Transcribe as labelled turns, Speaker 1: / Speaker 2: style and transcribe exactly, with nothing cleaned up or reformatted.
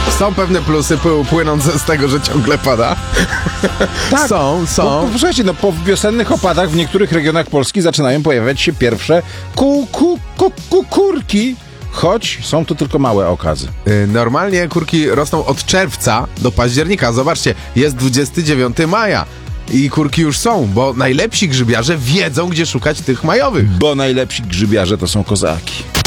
Speaker 1: Są pewne plusy pły- płynące z tego, że ciągle pada.
Speaker 2: Tak.
Speaker 1: Są, są.
Speaker 2: Bo, bo, słuchajcie, no po wiosennych opadach w niektórych regionach Polski zaczynają pojawiać się pierwsze ku, ku, ku, ku, kurki, choć są to tylko małe okazy.
Speaker 1: Y, Normalnie kurki rosną od czerwca do października. Zobaczcie, jest dwudziestego dziewiątego maja i kurki już są, bo najlepsi grzybiarze wiedzą, gdzie szukać tych majowych.
Speaker 2: Bo najlepsi grzybiarze to są kozaki.